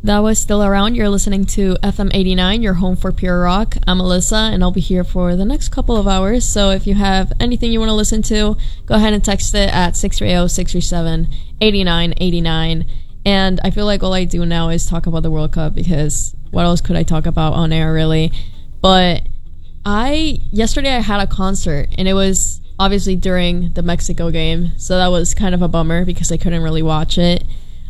That was Still Around. You're listening to FM 89, your home for pure rock. I'm Alyssa, and I'll be here for the next couple of hours. So if you have anything you want to listen to, go ahead and text it at 630-637-8989. And I feel like all I do now is talk about the World Cup, because what else could I talk about on air, really? But yesterday I had a concert, and it was obviously during the Mexico game, so that was kind of a bummer because I couldn't really watch it.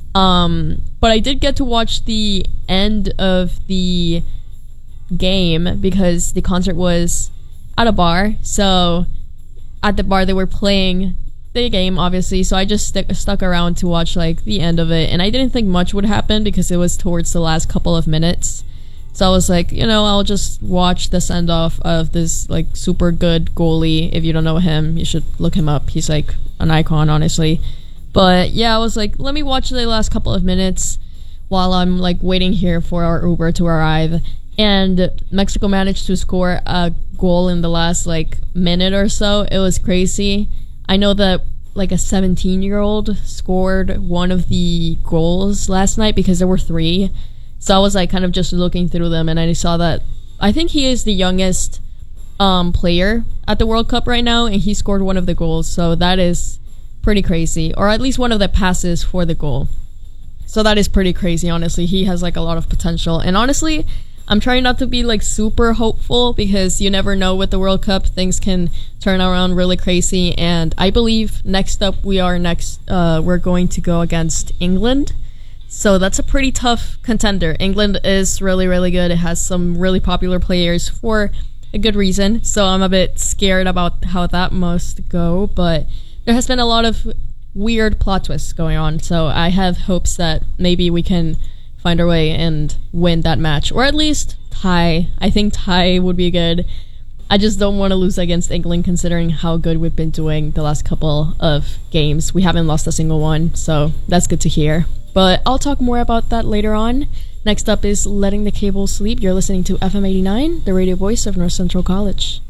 But I did get to watch the end of the game because the concert was at a bar. So at the bar they were playing the game, obviously, so I just stuck around to watch like the end of it, and I didn't think much would happen because it was towards the last couple of minutes. So I was like, I'll just watch the send-off of this like super good goalie. If you don't know him, you should look him up. He's like an icon, honestly. But yeah, I was like, let me watch the last couple of minutes while I'm like waiting here for our Uber to arrive. And Mexico managed to score a goal in the last like minute or so. It was crazy. I know that like a 17-year-old scored one of the goals last night because there were 3. So I was like kind of just looking through them, and I saw that I think he is the youngest player at the World Cup right now, and he scored one of the goals. So that is pretty crazy, or at least one of the passes for the goal. So that is pretty crazy, honestly. He has like a lot of potential, and honestly, I'm trying not to be like super hopeful because you never know with the World Cup. Things can turn around really crazy, and I believe next up we're going to go against England. So that's a pretty tough contender. England is really, really good. It has some really popular players for a good reason, so I'm a bit scared about how that must go, but there has been a lot of weird plot twists going on, so I have hopes that maybe we can find our way and win that match, or at least tie. I think tie would be good. I just don't want to lose against England considering how good we've been doing the last couple of games. We haven't lost a single one, so that's good to hear. But I'll talk more about that later on. Next up is Letting the Cable Sleep. You're listening to FM 89, the radio voice of North Central College.